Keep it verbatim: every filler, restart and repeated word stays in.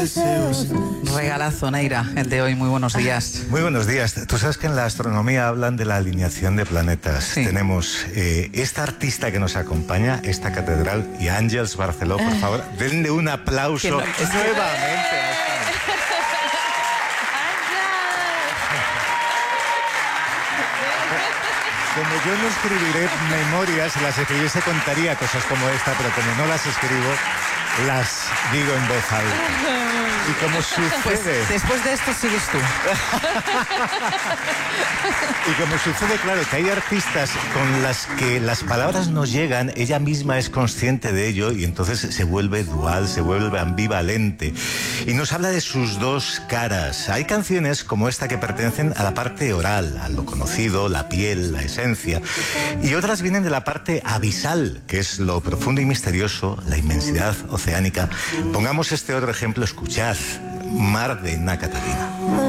Regalazo, Neira, el de hoy. Muy buenos días. Muy buenos días. Tú sabes que en la astronomía hablan de la alineación de planetas. Sí. Tenemos eh, esta artista que nos acompaña, esta catedral, y Àngels Barceló, por favor, denle un aplauso no, es nuevamente a esta. Como yo no escribiré memorias, si las escribiese contaría cosas como esta, pero como no las escribo, las digo en voz alta. Y como sucede... Pues después de esto sigues tú. Y como sucede, claro, que hay artistas con las que las palabras no llegan, ella misma es consciente de ello y entonces se vuelve dual, se vuelve ambivalente. Y nos habla de sus dos caras. Hay canciones como esta que pertenecen a la parte oral, a lo conocido, la piel, la esencia. Y otras vienen de la parte abisal, que es lo profundo y misterioso, la inmensidad oceánica. Pongamos este otro ejemplo, escuchad, Mar de Ana Catalina.